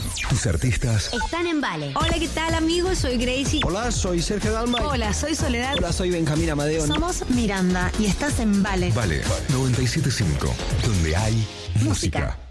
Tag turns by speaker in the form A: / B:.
A: Tus artistas
B: están en Vale.
C: Hola, ¿qué tal, amigos? Soy Gracie.
D: Hola, soy Sergio Dalma.
C: Hola, soy Soledad.
D: Hola, soy Benjamín Amadeo.
C: Somos Miranda y estás en Vale.
A: Vale 97.5, donde hay música.